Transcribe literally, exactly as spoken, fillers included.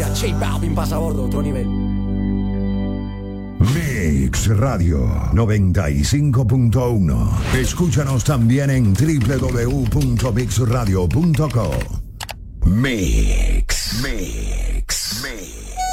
Mira, J Balvin pasa a bordo, otro nivel. Mix Radio noventa y cinco punto uno. Escúchanos también en doble u doble u doble u punto mix radio punto com. Mix, Mix, Mix.